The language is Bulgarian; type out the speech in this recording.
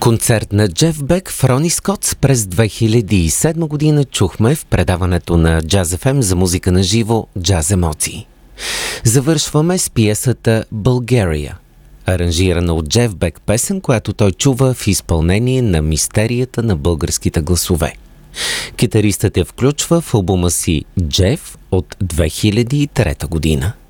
Концерт на Джеф Бек в Рони Скотс през 2007 година чухме в предаването на Jazz FM за музика на живо Джаз емоции. Завършваме с пиесата Bulgaria, аранжирана от Джеф Бек песен, която той чува в изпълнение на мистерията на българските гласове. Китаристът я включва в албума си Джеф от 2003 година.